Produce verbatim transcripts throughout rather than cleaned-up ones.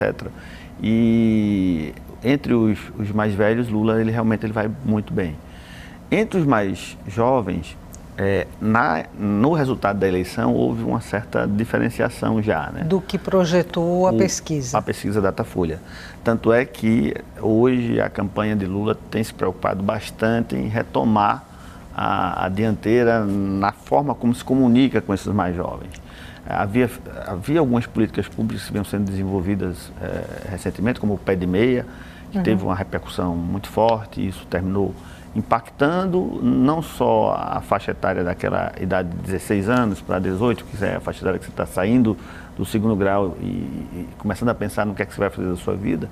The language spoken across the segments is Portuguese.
etcétera. E entre os, os mais velhos, Lula ele realmente ele vai muito bem. Entre os mais jovens, é, na, no resultado da eleição houve uma certa diferenciação já, né? Do que projetou a o, pesquisa. A pesquisa Datafolha. Tanto é que hoje a campanha de Lula tem se preocupado bastante em retomar a, a dianteira na forma como se comunica com esses mais jovens. Havia, havia algumas políticas públicas que vinham sendo desenvolvidas é, recentemente, como o Pé de Meia, que uhum. teve uma repercussão muito forte, e isso terminou impactando não só a faixa etária daquela idade de dezesseis anos para dezoito, que é a faixa etária que você está saindo do segundo grau e, e começando a pensar no que é que você vai fazer da sua vida,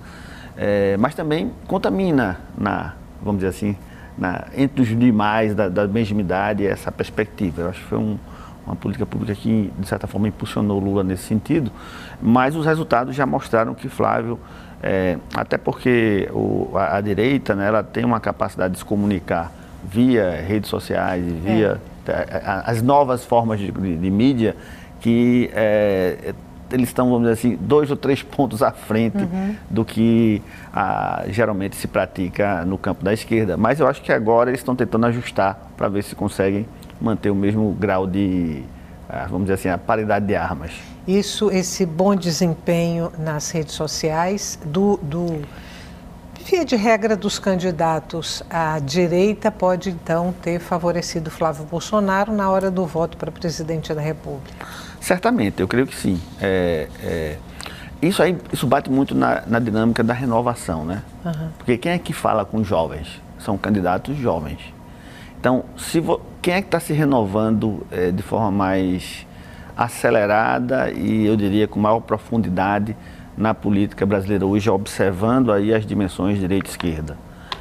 é, mas também contamina, na, vamos dizer assim, na, entre os demais da, da mesma idade essa perspectiva. Eu acho que foi um, uma política pública que, de certa forma, impulsionou Lula nesse sentido, mas os resultados já mostraram que Flávio, É, até porque o, a, a direita, né, ela tem uma capacidade de se comunicar via redes sociais, via é. a, a, as novas formas de, de, de mídia, que é, eles estão, vamos dizer assim, dois ou três pontos à frente uhum. do que a, geralmente se pratica no campo da esquerda. Mas eu acho que agora eles estão tentando ajustar para ver se conseguem manter o mesmo grau de, vamos dizer assim, a paridade de armas. Isso, esse bom desempenho nas redes sociais, do, do, via de regra dos candidatos à direita, pode então ter favorecido Flávio Bolsonaro na hora do voto para presidente da República? Certamente, eu creio que sim. É, é, isso aí, isso bate muito na, na dinâmica da renovação, né? Uhum. Porque quem é que fala com jovens? São candidatos jovens. Então, se vo, quem é que está se renovando é, de forma mais acelerada e, eu diria, com maior profundidade na política brasileira hoje, observando aí as dimensões direita e esquerda?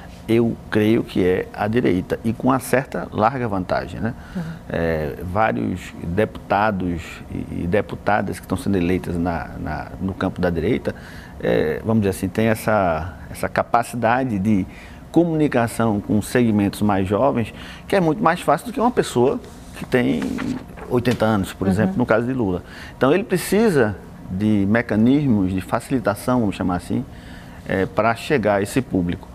Eu creio que é a direita, e com uma certa larga vantagem, né? Uhum. É, vários deputados e deputadas que estão sendo eleitas na, na, no campo da direita, é, vamos dizer assim, tem essa, essa capacidade de comunicação com segmentos mais jovens, que é muito mais fácil do que uma pessoa que tem oitenta anos, por exemplo, uhum. no caso de Lula. Então ele precisa de mecanismos de facilitação, vamos chamar assim, é, para chegar a esse público.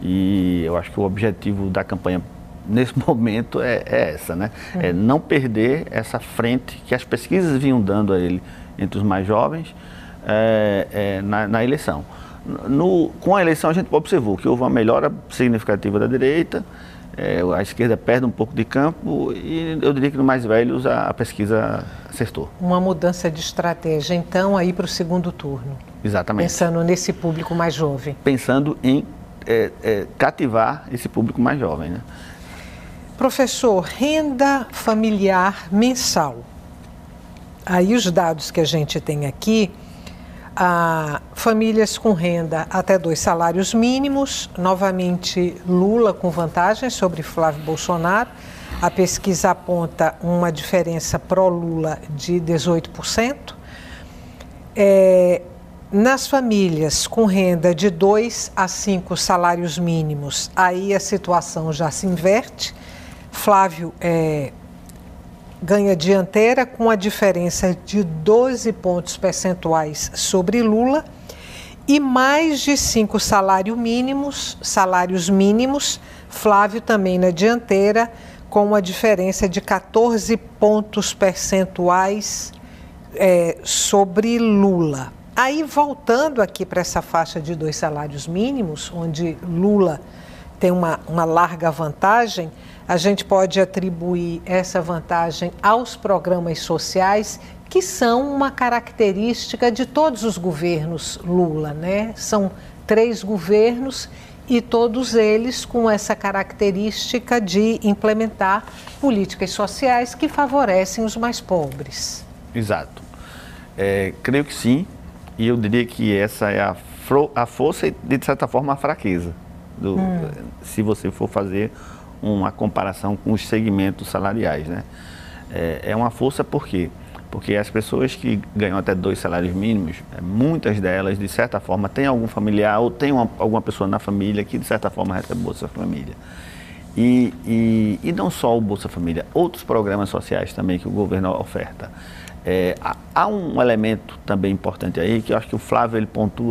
E eu acho que o objetivo da campanha nesse momento é, é essa, né? Uhum. É não perder essa frente que as pesquisas vinham dando a ele entre os mais jovens é, é, na, na eleição. No, com a eleição a gente observou que houve uma melhora significativa da direita, é, a esquerda perde um pouco de campo, e eu diria que nos mais velhos a, a pesquisa acertou. Uma mudança de estratégia, então, aí para o segundo turno. Exatamente. Pensando nesse público mais jovem. Pensando em é, é, cativar esse público mais jovem, né? Professor, renda familiar mensal. Aí os dados que a gente tem aqui, a famílias com renda até dois salários mínimos, novamente Lula com vantagem sobre Flávio Bolsonaro. A pesquisa aponta uma diferença pró-Lula de dezoito por cento. É, nas famílias com renda de dois a cinco salários mínimos, aí a situação já se inverte. Flávio é, ganha dianteira com a diferença de doze pontos percentuais sobre Lula, e mais de cinco salários mínimos, salários mínimos, Flávio também na dianteira com uma diferença de quatorze pontos percentuais é, sobre Lula. Aí, voltando aqui para essa faixa de dois salários mínimos, onde Lula tem uma, uma larga vantagem, a gente pode atribuir essa vantagem aos programas sociais, que são uma característica de todos os governos Lula, né? São três governos e todos eles com essa característica de implementar políticas sociais que favorecem os mais pobres. Exato. É, creio que sim, e eu diria que essa é a, a força e, de certa forma, a fraqueza, do, hum. se você for fazer uma comparação com os segmentos salariais, né? É, é uma força por quê? Porque as pessoas que ganham até dois salários mínimos, muitas delas, de certa forma, têm algum familiar ou tem uma, alguma pessoa na família que, de certa forma, recebe Bolsa Família. E, e, e não só o Bolsa Família, outros programas sociais também que o governo oferta. É, há, há um elemento também importante aí, que eu acho que o Flávio ele pontua